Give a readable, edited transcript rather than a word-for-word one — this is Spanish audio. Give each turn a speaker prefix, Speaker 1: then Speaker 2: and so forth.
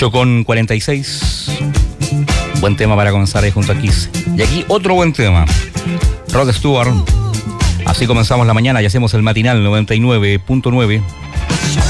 Speaker 1: 8:46. Buen tema para comenzar ahí junto a Kiss. Y aquí otro buen tema. Rod Stewart. Así comenzamos la mañana y hacemos el matinal 99.9.